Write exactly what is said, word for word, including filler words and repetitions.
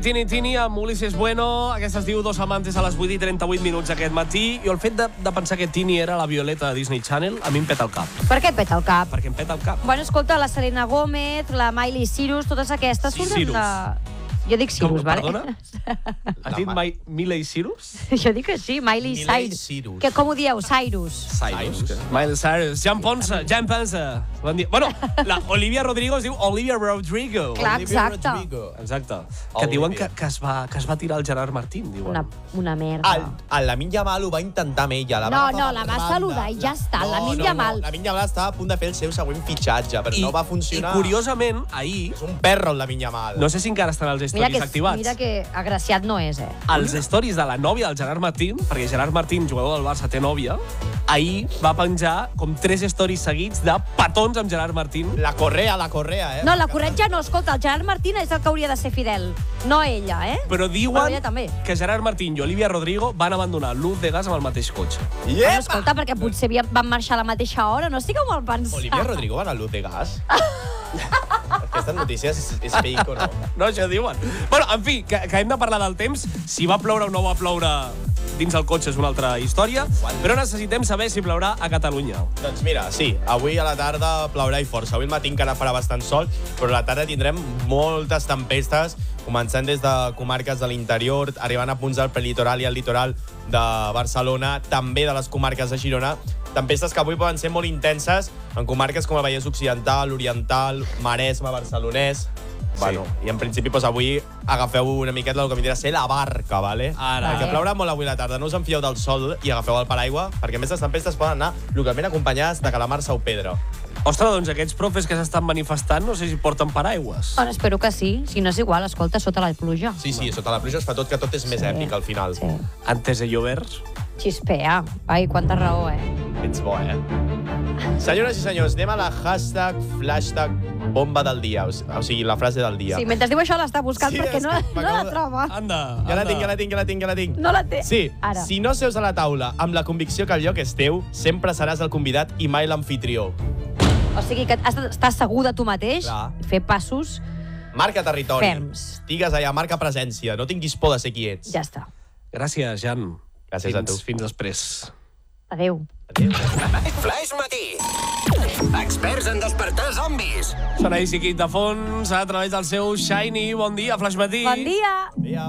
Tini Tini amb Ulises Bueno, aquesta es diu Dos amantes a les vuit i trenta-vuit minuts aquest matí, i el fet de, de pensar que Tini era la Violeta de Disney Channel a mi em peta el cap. Per què et peta el cap? Perquè em peta el cap. Bueno, escolta, la Selena Gómez, la Miley Cyrus, totes aquestes... Sí, surten Cyrus. De... Jo dic Cyrus, Com, vale? perdona? Has dit Mai- Miley Cyrus? Jo dic que sí, Miley Miley Cyrus. Cyrus. Que, com ho dieu? Cyrus. Cyrus. Miley Cyrus. Jan Ponsa. Jan Ponsa. Bon dia. Bueno, la Olivia Rodrigo es diu Olivia Rodrigo. Clar, Olivia exacte. Rodrigo. Exacte. Que Olivia. diuen que, que, es va, que es va tirar el Gerard Martín, diuen. Una, una merda. El, el Lamin Yamal ho va intentar amb ella. La No, va agafar no, per la va banda. saludar i ja està, No, Lamin no, Yamal. No, Lamin Yamal estava a punt de fer el seu següent fitxatge, però I, no va funcionar. I curiosament, ahir, És un perro, el Lamin Yamal. no sé si encara estan els Mira stories que, activats. mira que agraciat no és, eh? Els stories de la nòvia del Gerard Martín, perquè Gerard Martín, jugador del Barça, té nòvia, ahir va penjar com tres stories seguits de petons amb Gerard Martín. La correa, la correa, eh? No, la corretja no, escolta, el Gerard Martín és el que hauria de ser fidel, no ella, eh? Però Però diuen ella també. que Gerard Martín i Olivia Rodrigo van abandonar l'Uz de Gas amb el mateix cotxe. Bueno, Iepa! escolta, perquè potser havia- van marxar a la mateixa hora, no sé com el pensar. Olivia Rodrigo va anar a Luz de Gas? Aquestes notícies és, és fake o no? No, això diuen. Bueno, en fi, que, que hem de parlar del temps. Si va ploure o no va ploure dins el cotxe és una altra història, però necessitem saber si plourà a Catalunya. Doncs mira, sí, avui a la tarda plourà i força. Avui al matí encara farà bastant sol, però a la tarda tindrem moltes tempestes, començant des de comarques de l'interior, arribant a punts del prelitoral i al litoral de Barcelona, també de les comarques de Girona. Tempestes que avui poden ser molt intenses en comarques com el Vallès Occidental, Oriental, Maresme, Barcelonès. Bueno, i en principi, doncs, avui agafeu una miqueta el que vindrà a ser la barca, vale? Ara. Perquè plourà molt avui a la tarda. No us en fieu del sol i agafeu el paraigua, perquè a més les tempestes poden anar localment acompanyades de calamarsa o pedra. Ostres, doncs aquests profes que s'estan manifestant no sé si porten paraigües. Bueno, espero que sí. Si no és igual, escolta, sota la pluja. Sí, sí, sota la pluja es fa tot, que tot és més Sí. èpic al final. Sí. Antes de llover. Xispea. Ai, quanta raó, eh? Ets bo, eh? Senyores i senyors, anem a la hashtag, flashtag, bomba del dia. O sigui, la frase del dia. Sí, mentre diu això l'està buscant Sí, perquè és no, que no la m'acabo de- troba. Anda, Ja la anda. tinc, ja la tinc, ja la tinc, ja la tinc. No la té. Sí, Ara. si no seus a la taula amb la convicció que el lloc és teu, sempre seràs el convidat i mai l'amfitrió. O sigui que has d'estar segur de tu mateix, Clar. fer passos, Marca territori. Ferms. Digues allà, marca presència. No tinguis por de ser qui ets. ja està. Gràcies, Jan. Gràcies fins, a tu. Fins després. Adéu. Adéu. Flash Matí. Experts en despertar zombis. Sona Easy Kid de fons a través del seu Shiny. Bon dia, Flash Matí. Bon dia. Adéu.